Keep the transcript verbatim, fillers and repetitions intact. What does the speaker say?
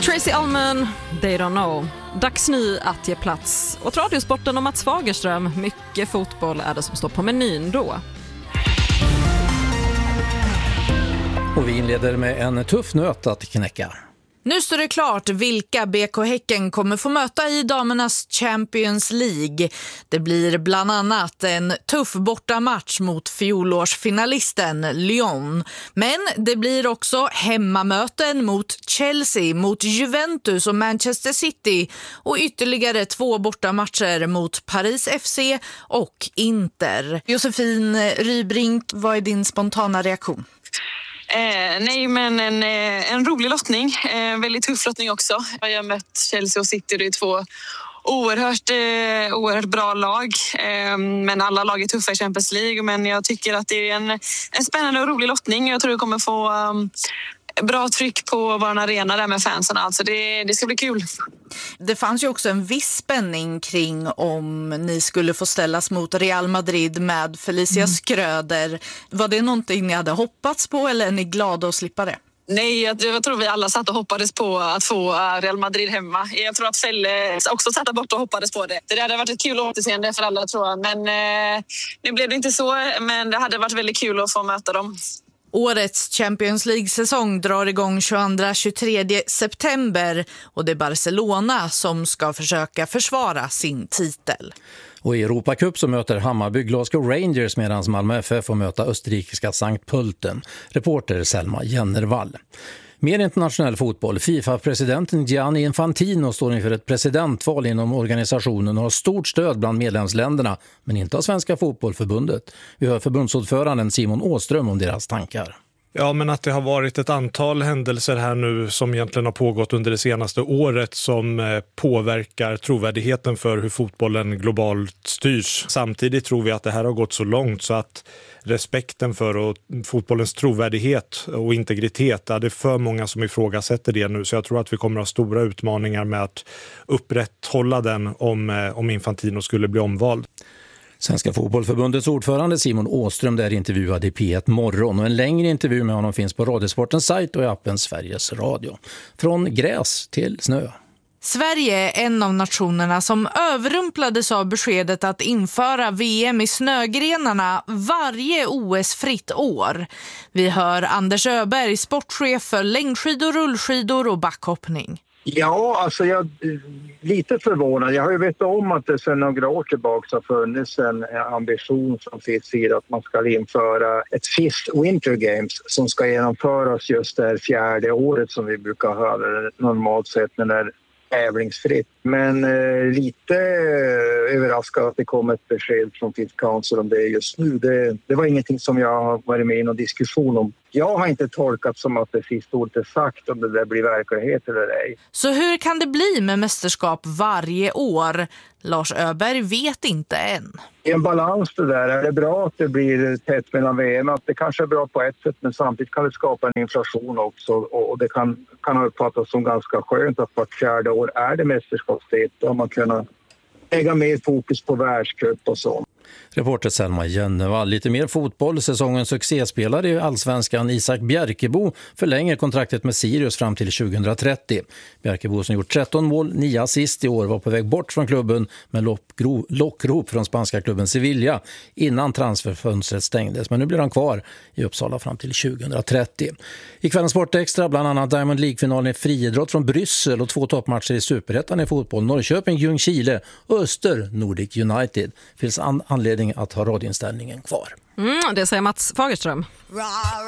Tracy Ullman, They Don't Know. Dags nu att ge plats åt Radiosporten och Mats Fagerström. Mycket fotboll är det som står på menyn då. Och vi inleder med en tuff nöt att knäcka. Nu står det klart vilka B K Häcken kommer få möta i damernas Champions League. Det blir bland annat en tuff bortamatch mot fjolårsfinalisten Lyon. Men det blir också hemmamöten mot Chelsea, mot Juventus och Manchester City och ytterligare två bortamatcher mot Paris F C och Inter. Josefin Rybrink, vad är din spontana reaktion? Eh, nej, men en, en rolig lottning. Eh, väldigt tuff lottning också. Jag har mött Chelsea och City. Det är två oerhört, eh, oerhört bra lag. Eh, men alla lag är tuffa i Champions League. Men jag tycker att det är en, en spännande och rolig lottning. Jag tror det kommer få um, bra tryck på vår arena där med fansen. Alltså det, det ska bli kul. Det fanns ju också en viss spänning kring om ni skulle få ställas mot Real Madrid med Felicia Schröder. Var det någonting ni hade hoppats på eller är ni glada att slippa det? Nej, jag, jag tror vi alla satt och hoppades på att få Real Madrid hemma. Jag tror att Felle också satt bort och hoppades på det. Det hade varit ett kul återseende för alla, tror jag. Men eh, nu blev det inte så. Men det hade varit väldigt kul att få möta dem. Årets Champions League-säsong drar igång tjugoandra till tjugotredje september och det är Barcelona som ska försöka försvara sin titel. Och i Europacup så möter Hammarby Glasgow Rangers medan Malmö F F får möta österrikiska Sankt Pölten. Reporter Selma Jennervall. Mer internationell fotboll. FIFA-presidenten Gianni Infantino står inför ett presidentval inom organisationen och har stort stöd bland medlemsländerna, men inte av Svenska fotbollförbundet. Vi hör förbundsordföranden Simon Åström om deras tankar. Ja, men att det har varit ett antal händelser här nu som egentligen har pågått under det senaste året som påverkar trovärdigheten för hur fotbollen globalt styrs. Samtidigt tror vi att det här har gått så långt så att respekten för och fotbollens trovärdighet och integritet, det är för många som ifrågasätter det nu. Så jag tror att vi kommer att ha stora utmaningar med att upprätthålla den om, om Infantino skulle bli omvald. Svenska fotbollförbundets ordförande Simon Åström där intervjuade i P ett Morgon och en längre intervju med honom finns på Radiosportens sajt och i appen Sveriges Radio. Från gräs till snö. Sverige är en av nationerna som överrumplades av beskedet att införa V M i snögrenarna varje O S-fritt år. Vi hör Anders Öberg, sportchef för längdskidor, rullskidor och backhoppning. Ja, alltså jag är lite förvånad. Jag har ju vetat om att det sedan några år tillbaka har funnits en ambition som finns sida att man ska införa ett Fifth Winter Games som ska genomföras just det här fjärde året som vi brukar ha normalt sett när det är tävlingsfritt. Men eh, lite eh, överraskad att det kom ett besked från Fit Council om det just nu. Det, det var ingenting som jag har varit med i någon diskussion om. Jag har inte tolkat som att det sista ordet är sagt om det där blir verklighet eller ej. Så hur kan det bli med mästerskap varje år? Lars Öberg vet inte än. Det är en balans det där. Är det bra att det blir tätt mellan V M? Att det kanske är bra på ett sätt men samtidigt kan det skapa en inflation också. Och det kan, kan uppfattas som ganska skönt att vart fjärde år är det mästerskapstid. Då har man kunnat lägga mer fokus på världscup och så. Reporter Selma Jennervall. Lite mer fotboll. Säsongens succéspelare i Allsvenskan Isak Bjerkebo förlänger kontraktet med Sirius fram till tjugohundratrettio. Bjerkebo som gjort tretton mål, nio assist i år var på väg bort från klubben med lockro- lockrop från spanska klubben Sevilla innan transferfönstret stängdes. Men nu blir han kvar i Uppsala fram till tjugohundratrettio. I kvällens Sportextra bland annat Diamond League-finalen i friidrott från Bryssel och två toppmatcher i Superettan i fotboll. Norrköping, Ljungskile och Öster Nordic United. Finns an- anledning att ha radioinställningen kvar. Mm, det säger Mats Fagerström.